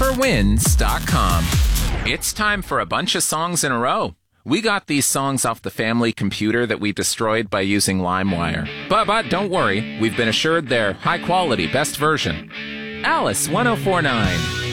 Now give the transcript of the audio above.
SuperWins.com. It's time for a bunch of songs in a row. We got these songs off the family computer that we destroyed by using LimeWire. But don't worry, we've been assured they're high quality, best version. Alice 1049.